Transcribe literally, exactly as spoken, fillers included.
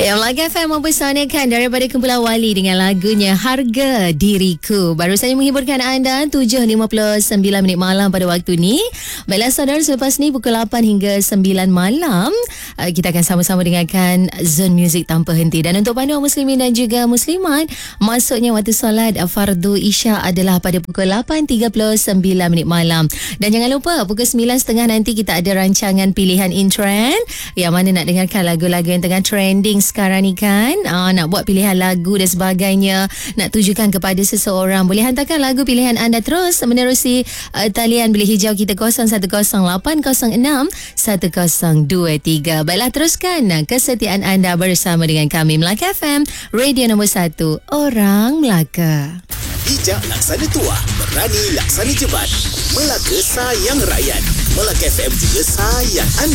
Ya, Melaka F M mempersanakan daripada kumpulan Wali dengan lagunya Harga Diriku. Baru saja menghiburkan anda tujuh lima puluh sembilan minit malam pada waktu ni. Baiklah saudara, selepas ni pukul lapan hingga sembilan malam kita akan sama-sama dengarkan Zone Music tanpa henti. Dan untuk panduan muslimin dan juga muslimat, masuknya waktu solat fardu Isya adalah pada pukul lapan tiga puluh sembilan minit malam. Dan jangan lupa pukul sembilan tiga puluh nanti kita ada rancangan pilihan in trend, yang mana nak dengarkan lagu-lagu yang tengah trending sekarang ni kan. Aa, nak buat pilihan lagu dan sebagainya, nak tujukan kepada seseorang, boleh hantarkan lagu pilihan anda terus menerusi uh, talian bilik hijau kita kosong satu kosong lapan kosong enam satu kosong dua tiga. Baiklah, teruskan kesetiaan anda bersama dengan kami, Melaka F M, radio nombor satu Orang Melaka. Bijak laksana tuah, berani laksana jebat. Melaka sayang rakyat. Melaka F M juga sayang anda.